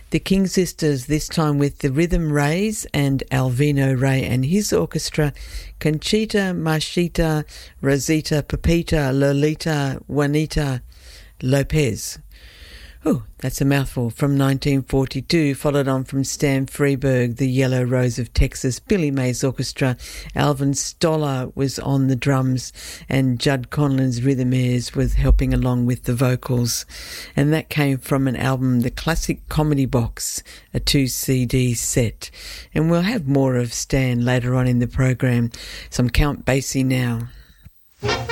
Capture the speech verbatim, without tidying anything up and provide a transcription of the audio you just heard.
The King Sisters, this time with the Rhythm Rays and Alvino Ray and his orchestra, Conchita, Marchita, Rosita, Pepita, Lolita, Juanita, Lopez. Oh, that's a mouthful. From nineteen forty-two, followed on from Stan Freberg, the Yellow Rose of Texas, Billy Mays Orchestra. Alvin Stoller was on the drums, and Judd Conlin's Rhythm Airs was helping along with the vocals. And that came from an album, The Classic Comedy Box, a two C D set. And we'll have more of Stan later on in the program. Some Count Basie now.